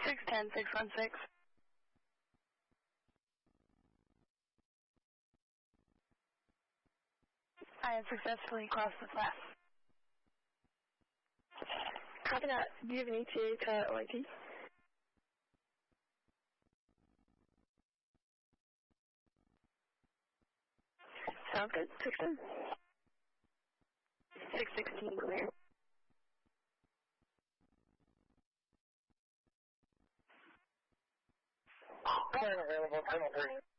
610, 616. I have successfully crossed the flat. Copy that. Do you have an ETA to OIT? Sounds good. 610. 616 clear. Available, 1003.